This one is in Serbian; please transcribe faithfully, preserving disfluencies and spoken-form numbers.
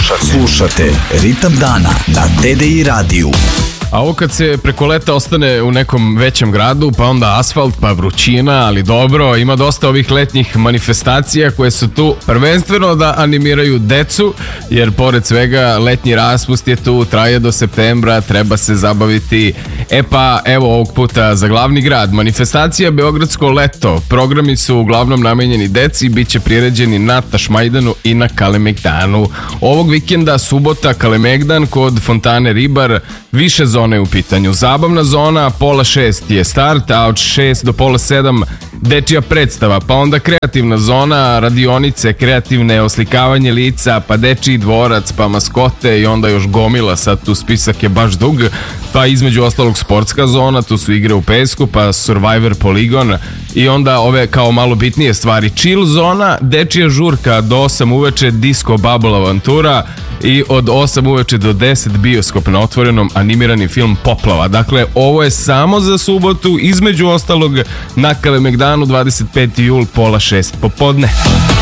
Slušate, slušate Ritam dana na T D I radiju. A ovo kad se preko leta ostane u nekom većem gradu, pa onda asfalt, pa vrućina, ali dobro, ima dosta ovih letnjih manifestacija koje su tu prvenstveno da animiraju decu, jer pored svega letnji raspust je tu, traje do septembra, treba se zabaviti. E pa, evo ovog puta za glavni grad, manifestacija Beogradsko leto. Programi su uglavnom namenjeni deci i bit će priređeni na Tašmajdanu i na Kalemegdanu. Ovog vikenda, subota, Kalemegdan kod Fontane Ribar, više zone u pitanju. Zabavna zona, pola šest je start, a od šest do pola sedam dečija predstava, pa onda kreativna zona, radionice, kreativne, oslikavanje lica, pa dečiji dvorac, pa maskote i onda još gomila, sad tu spisak je baš dug, pa između ostalog sportska zona, tu su igre u pesku, pa Survivor poligon i onda ove kao malo bitnije stvari, chill zona, dečija žurka do osam uveče, disco bubble avantura i od osam uveče do deset bioskop na otvorenom, animirani film Poplava. Dakle, ovo je samo za subotu, između ostalog na Kalemegdanu, dvadeset peti jul, pola šest popodne.